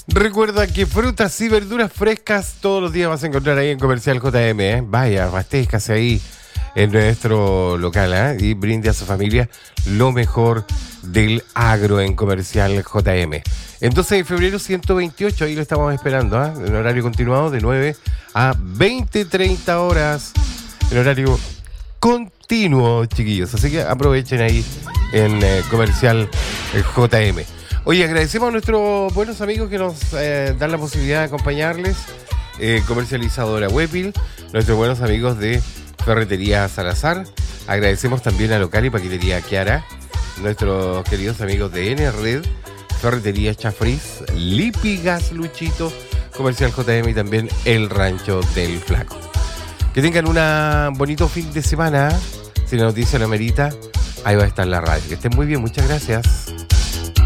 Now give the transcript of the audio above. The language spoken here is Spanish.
Recuerda que frutas y verduras frescas todos los días vas a encontrar ahí en Comercial JM, ¿eh? Vaya, abastézcase ahí en nuestro local, ¿eh? Y brinde a su familia lo mejor del agro en Comercial JM. Entonces, en febrero 128, ahí lo estamos esperando, ¿eh? En horario continuado de 9 a 20:30 horas, en horario continuo, chiquillos. Así que aprovechen ahí en Comercial JM. Oye, agradecemos a nuestros buenos amigos que nos dan la posibilidad de acompañarles. Comercializadora Wepil, nuestros buenos amigos de Ferretería Salazar. Agradecemos también a Local y Paquetería Kiara, nuestros queridos amigos de N-Red, Ferretería Chafriz, Lipigas Luchito, Comercial JM y también El Rancho del Flaco. Que tengan un bonito fin de semana. Si la noticia lo merita, ahí va a estar la radio. Que estén muy bien, muchas gracias.